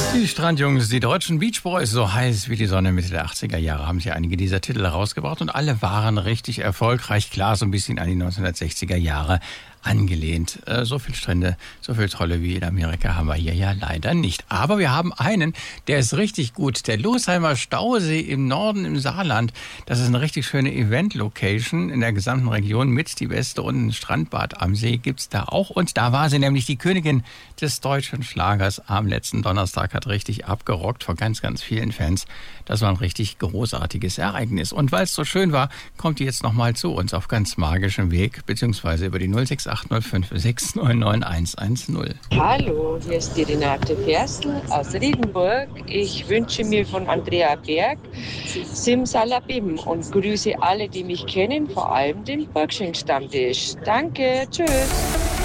Die Strandjungs, die deutschen Beach Boys, so heiß wie die Sonne Mitte der 80er Jahre, haben sich einige dieser Titel herausgebracht und alle waren richtig erfolgreich. Klar, so ein bisschen an die 1960er Jahre angelehnt. So viel Strände, so viel Trolle wie in Amerika haben wir hier ja leider nicht. Aber wir haben einen, der ist richtig gut. Der Losheimer Stausee im Norden im Saarland. Das ist eine richtig schöne Event-Location in der gesamten Region mit die beste und ein Strandbad am See gibt's da auch. Und da war sie nämlich die Königin des deutschen Schlagers am letzten Donnerstag, hat richtig abgerockt vor ganz, ganz vielen Fans. Das war ein richtig großartiges Ereignis. Und weil es so schön war, kommt die jetzt nochmal zu uns auf ganz magischem Weg, beziehungsweise über die 06805 699 110. Hallo, hier ist die Renate Ferstl aus Riedenburg. Ich wünsche mir von Andrea Berg Simsalabim und grüße alle, die mich kennen, vor allem den Burgschenk-Stammtisch. Danke, tschüss.